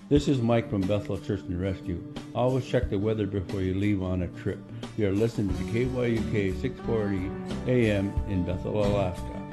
This is Mike from Bethel Search and Rescue. Always check the weather before you leave on a trip. You are listening to KYUK 640 AM in Bethel, Alaska.